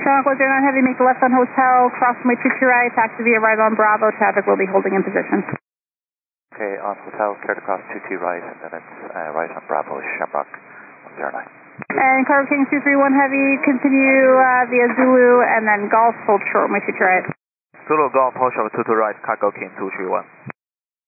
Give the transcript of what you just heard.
Echo 09 Heavy, make the left on Hotel, cross runway 22 right, taxi via right on Bravo, traffic will be holding in position. Okay, on Hotel, clear to cross 22 right, and then it's right on Bravo, Shamrock 109. And Cargo King 231 Heavy, continue via Zulu, and then Golf, hold short runway 22 right. Zulu Golf, hold short 22 right, Cargo King 231.